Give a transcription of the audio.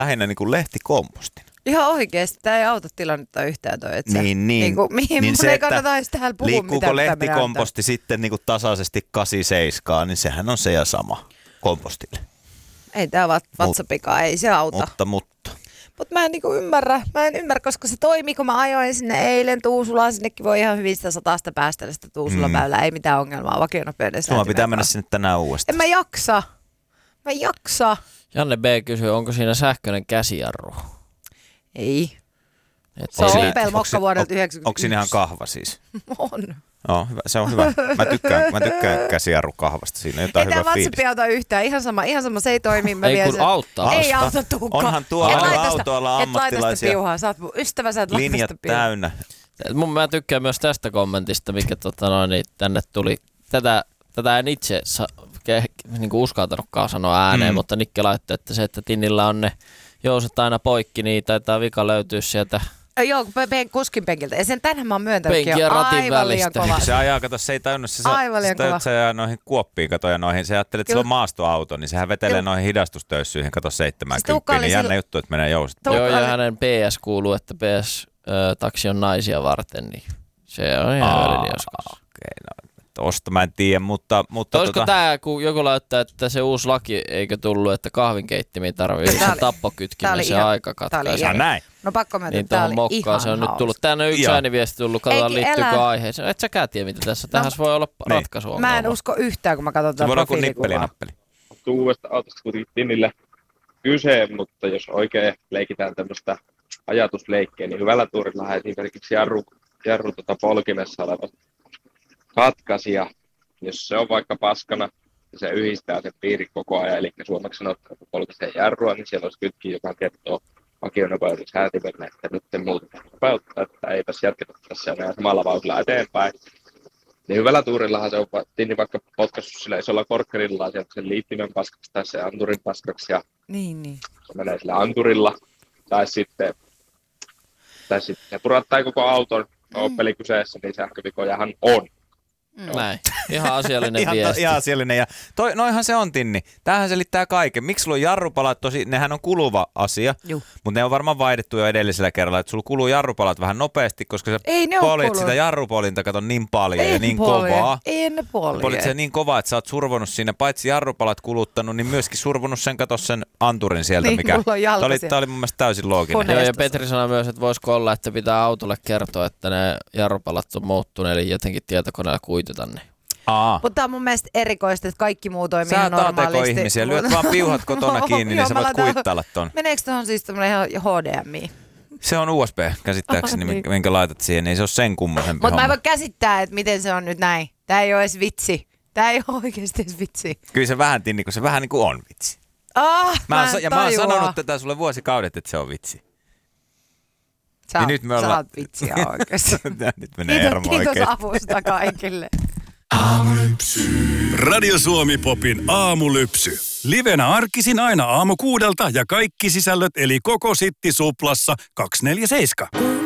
lähinnä niin kuin lehtikompostin. Ihan oikeesti, tää ei auta tilannetta yhtään toi. Niin. Mihin mun ei kannata edes tähän puhua liikkuuko lehtikomposti sitten niin kuin tasaisesti 8-7, niin sehän on se ja sama kompostille. Ei tää vatsapikaa, ei se auta. Mutta. Mutta mä en ymmärrä, koska se toimii, kun mä ajoin sinne eilen Tuusulaan. Sinnekin voi ihan hyvin sitä 100 päästellä sitä Tuusulaväylää, ei mitään ongelmaa, vakionopeuden. Sulla pitää mennä sinne tänään uudestaan. En mä jaksa. Janne B. kysyy, onko siinä sähköinen käsijarru? Ei. Se on Opel Mokka vuodelta 91. Onko siinä ihan kahva siis? On. No, hyvä. Se on hyvä. Mä tykkään käsijarrukahvasta. Siinä on jotain hyvä fiilis. Ei tämä auta yhtään. Ihan sama, se ei toimi. Ei kun auttaa. Ei auta tukkaa. Onhan tuolla autoilla ammattilaisia. Et laita sitä piuhaa. Sä oot mun ystävä, sä et laita linjat sitä piuhaa. täynnä. Mä tykkään myös tästä kommentista, mikä tänne tuli. Tätä en itse niinku uskaltanutkaan sanoa ääneen, mutta Nikke laittoi, että se, että Tinnillä on ne jouset aina poikki, niin taitaa vika löytyä sieltä. Joo, kuskin penkiltä. Ja sen tänään mä oon myöntänyt, Penkin ja ratin välistä. Se ajaa, kato, se ei tajunnut. Se ajaa noihin kuoppiin, kato, ja noihin. Se ajattelee, että se on maastoauto, niin sehän vetelee noihin hidastustöissyihin, kato 70. Niin jännä juttu, että menee jouset. Joo, ja hänen PS kuuluu, että PS-taksi on naisia varten, niin se on ihan välillä joskus. Okei, no. Tosta mä en tiedä, mutta olisiko tää, kun joku laittaa, että se uusi laki eikö tullut, että kahvinkeittimiä tarvii tappokytkimen, se aika katkaisi. Näin. No pakko myöntää, niin tuohon mokkaan se on nyt tullut. Tänne on yksi ääniviesti tullut, katsotaan liittyykö aiheeseen. Et säkään tiedä, mitä tässä. Tähän voi olla ratkaisu. Mä en usko yhtään, kun mä katson tätä profiilikuvaa. Uudesta autosta kuitenkin Tinnille kyse, mutta jos oikein leikitään tämmöistä ajatusleikkeä, niin hyvällä tuurilla esimerkiksi jarru polkimessa oleva katkaisija, jos se on vaikka paskana, ja se yhdistää sen piiri koko ajan, eli suomeksi sanotaan, että polkisee jarrua, niin siellä olisi kytki, joka kertoo vakionopeutushäätimelle, että nyt te muutetaan nopeutta, että eipäs jatketa tässä ja samalla vauhdilla eteenpäin. Niin hyvällä tuurillahan se on Tinni vaikka potkaissut sillä isolla korkkerilla, sieltä sen liittimen paskaksi tai se anturin paskaksi, ja niin. se menee sillä anturilla, tai sitten se purattaa koko auton, Opeli kyseessä, niin sähkövikojahan on. Näin. Ihan asiallinen viesti. Ihan asiallinen. Ja noihan se on, Tinni. Tämähän selittää kaiken. Miksi sulla on jarrupalat nehän on kuluva asia, mutta ne on varmaan vaihdettu jo edellisellä kerralla, että sulla kuluu jarrupalat vähän nopeasti, koska sä polit sitä jarrupolinta, kato niin paljon ja niin kovaa. Ei ne polje. Polit se niin kovaa, että sä oot survonut siinä, paitsi jarrupalat kuluttanut, niin myöskin survonut sen, kato sen anturin sieltä, niin, mikä tää oli mun mielestä täysin looginen. Joo, ja Petri sanoi myös, että voisiko olla, että pitää autolle kertoa, että ne jarrupalat on muuttuneet, eli jotenkin tietokoneella kuitata ne. Mutta tämä on mun mielestä erikoista, että kaikki muu toimii ihan normaalisti. Sä ihmisiä, lyöt vaan piuhat kotona kiinni, niin sä voit kuittailla ton. Meneekö tuohon siis tämmönen HDMI? Se on USB käsittääkseni, minkä laitat siihen, niin se on sen kummoisempi homma. Mutta mä en voi käsittää, että miten se on nyt näin. Tää ei ole edes vitsi. Tää ei ole oikeasti edes vitsi. Kyllä se vähän, Tinni, kun se vähän niin kuin on vitsi. Mä oon sanonut tätä sulle vuosikaudet, että se on vitsi. Sä oot vitsiä oikeasti. Nyt menee Ermo oikeesti. Kiitos avusta kaikille. Aamulypsy. Radio Suomi Popin aamulypsy. Livenä arkisin aina 6:00 ja kaikki sisällöt eli koko Sitti Suplassa 247.